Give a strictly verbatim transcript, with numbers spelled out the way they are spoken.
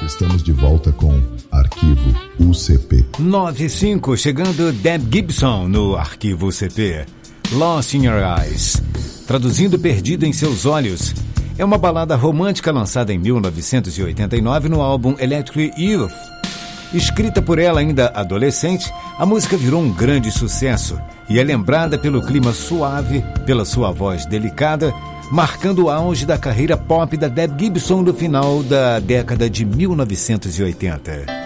Estamos de volta com Arquivo U C P. nove e cinco, chegando Deb Gibson no Arquivo U C P. Lost in Your Eyes, traduzindo Perdido em Seus Olhos. É uma balada romântica lançada em mil novecentos e oitenta e nove no álbum Electric Youth. Escrita por ela ainda adolescente, a música virou um grande sucesso e é lembrada pelo clima suave, pela sua voz delicada, marcando o auge da carreira pop da Deb Gibson no final da década de mil novecentos e oitenta.